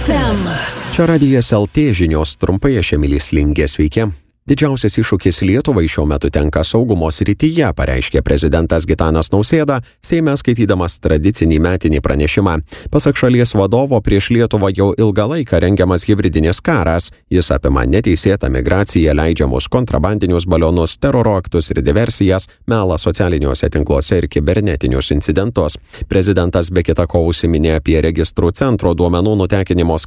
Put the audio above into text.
FM. Čia Radijas LT žinios trumpai, aš Emilis Lingė, sveiki. Didžiausias iššūkis Lietuvai šiuo metu tenka saugumo srityje, pareiškė prezidentas Gitanas Nausėda, Seime skaitydamas tradicinį metinį pranešimą. Pasak šalies vadovo, prieš Lietuvą jau ilgą laiką rengiamas hibridinis karas. Jis apima neteisėtą migraciją, leidžiamus kontrabandinius balionus, teroro aktus ir diversijas, melą socialiniuose tinkluose ir kibernetinius incidentus. Prezidentas be kita ko užsiminė apie registrų centro duomenų nutekinimo